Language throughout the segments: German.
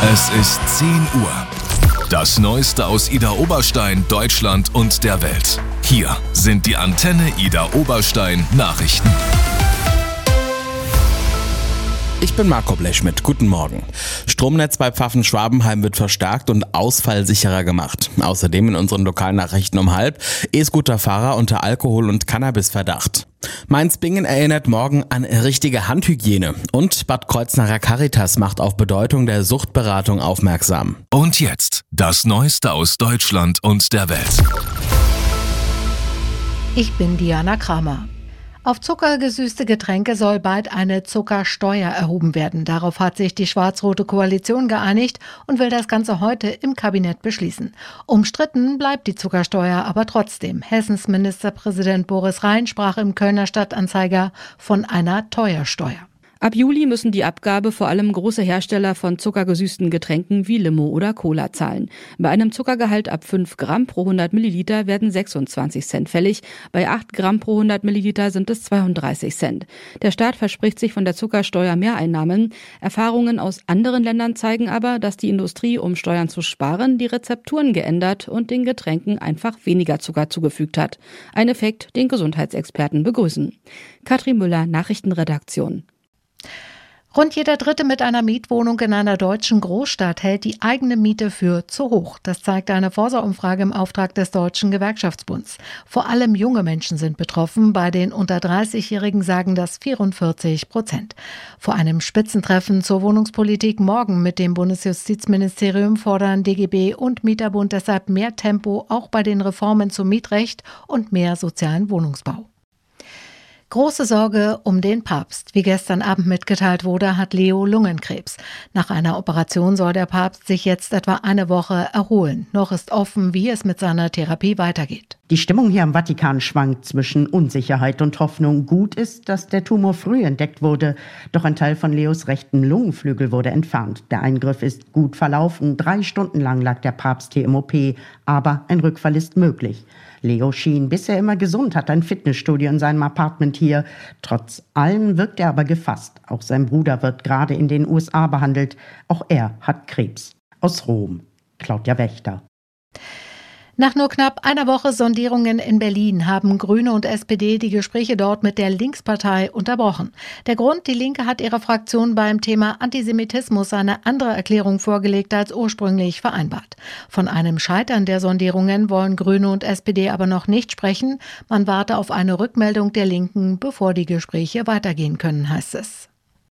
Es ist 10 Uhr. Das Neueste aus Idar Oberstein, Deutschland und der Welt. Hier sind die Antenne Idar Oberstein Nachrichten. Ich bin Marco Blechschmidt. Guten Morgen. Stromnetz bei Pfaffen-Schwabenheim wird verstärkt und ausfallsicherer gemacht. Außerdem in unseren Lokalnachrichten um 12:30 E-Scooter-Fahrer unter Alkohol- und Cannabisverdacht. Mainz-Bingen erinnert morgen an richtige Handhygiene. Und Bad Kreuznacher Caritas macht auf Bedeutung der Suchtberatung aufmerksam. Und jetzt das Neueste aus Deutschland und der Welt. Ich bin Diana Kramer. Auf zuckergesüßte Getränke soll bald eine Zuckersteuer erhoben werden. Darauf hat sich die schwarz-rote Koalition geeinigt und will das Ganze heute im Kabinett beschließen. Umstritten bleibt die Zuckersteuer aber trotzdem. Hessens Ministerpräsident Boris Rhein sprach im Kölner Stadtanzeiger von einer Teuersteuer. Ab Juli müssen die Abgabe vor allem große Hersteller von zuckergesüßten Getränken wie Limo oder Cola zahlen. Bei einem Zuckergehalt ab 5 Gramm pro 100 Milliliter werden 26 Cent fällig. Bei 8 Gramm pro 100 Milliliter sind es 32 Cent. Der Staat verspricht sich von der Zuckersteuer Mehreinnahmen. Erfahrungen aus anderen Ländern zeigen aber, dass die Industrie, um Steuern zu sparen, die Rezepturen geändert und den Getränken einfach weniger Zucker zugefügt hat. Ein Effekt, den Gesundheitsexperten begrüßen. Katrin Müller, Nachrichtenredaktion. Rund jeder Dritte mit einer Mietwohnung in einer deutschen Großstadt hält die eigene Miete für zu hoch. Das zeigt eine Forsa-Umfrage im Auftrag des Deutschen Gewerkschaftsbunds. Vor allem junge Menschen sind betroffen. Bei den unter 30-Jährigen sagen das 44%. Vor einem Spitzentreffen zur Wohnungspolitik morgen mit dem Bundesjustizministerium fordern DGB und Mieterbund deshalb mehr Tempo, auch bei den Reformen zum Mietrecht und mehr sozialen Wohnungsbau. Große Sorge um den Papst. Wie gestern Abend mitgeteilt wurde, hat Leo Lungenkrebs. Nach einer Operation soll der Papst sich jetzt etwa eine Woche erholen. Noch ist offen, wie es mit seiner Therapie weitergeht. Die Stimmung hier im Vatikan schwankt zwischen Unsicherheit und Hoffnung. Gut ist, dass der Tumor früh entdeckt wurde. Doch ein Teil von Leos rechten Lungenflügel wurde entfernt. Der Eingriff ist gut verlaufen. 3 Stunden lang lag der Papst hier im OP. Aber ein Rückfall ist möglich. Leo schien bisher immer gesund, hat ein Fitnessstudio in seinem Apartment hier. Trotz allem wirkt er aber gefasst. Auch sein Bruder wird gerade in den USA behandelt. Auch er hat Krebs. Aus Rom, Claudia Wächter. Nach nur knapp einer Woche Sondierungen in Berlin haben Grüne und SPD die Gespräche dort mit der Linkspartei unterbrochen. Der Grund: Die Linke hat ihrer Fraktion beim Thema Antisemitismus eine andere Erklärung vorgelegt als ursprünglich vereinbart. Von einem Scheitern der Sondierungen wollen Grüne und SPD aber noch nicht sprechen. Man warte auf eine Rückmeldung der Linken, bevor die Gespräche weitergehen können, heißt es.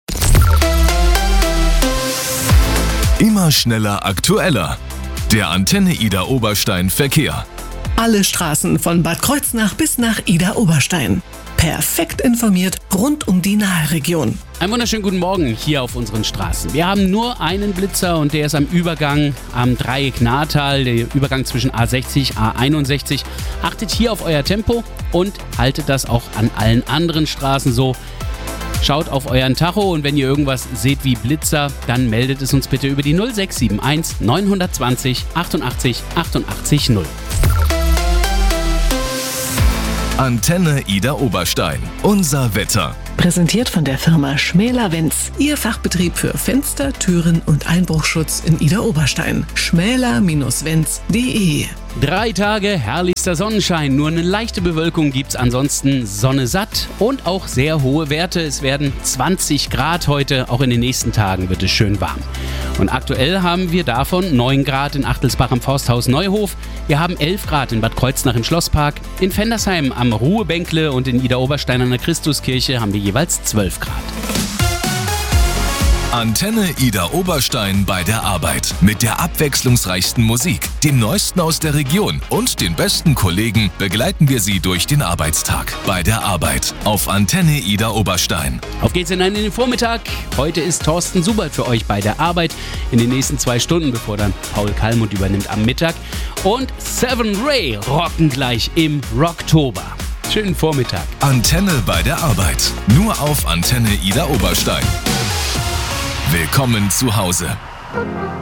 Immer schneller, aktueller. Der Antenne Idar Oberstein Verkehr. Alle Straßen von Bad Kreuznach bis nach Idar Oberstein. Perfekt informiert rund um die Nahe-Region. Einen wunderschönen guten Morgen hier auf unseren Straßen. Wir haben nur einen Blitzer und der ist am Übergang am Dreieck Nahtal, der Übergang zwischen A60, A61. Achtet hier auf euer Tempo und haltet das auch an allen anderen Straßen so. Schaut auf euren Tacho und wenn ihr irgendwas seht wie Blitzer, dann meldet es uns bitte über die 0671 920 88 88 0. Antenne Idar Oberstein. Unser Wetter. Präsentiert von der Firma Schmäler-Wenz. Ihr Fachbetrieb für Fenster, Türen und Einbruchschutz in Idar Oberstein. schmäler-wenz.de 3 Tage herrlichster Sonnenschein, nur eine leichte Bewölkung gibt's, ansonsten Sonne satt und auch sehr hohe Werte. Es werden 20 Grad heute, auch in den nächsten Tagen wird es schön warm. Und aktuell haben wir davon 9 Grad in Achtelsbach am Forsthaus Neuhof, wir haben 11 Grad in Bad Kreuznach im Schlosspark, in Fendersheim am Ruhebänkle und in Idar Oberstein an der Christuskirche haben wir jeweils 12 Grad. Antenne Idar Oberstein bei der Arbeit. Mit der abwechslungsreichsten Musik, dem Neuesten aus der Region und den besten Kollegen begleiten wir Sie durch den Arbeitstag. Bei der Arbeit auf Antenne Idar Oberstein. Auf geht's in den Vormittag. Heute ist Thorsten Subert für euch bei der Arbeit in den nächsten 2 Stunden, bevor dann Paul Kallmund übernimmt am Mittag. Und Seven Ray rocken gleich im Rocktober. Schönen Vormittag. Antenne bei der Arbeit. Nur auf Antenne Idar Oberstein. Willkommen zu Hause.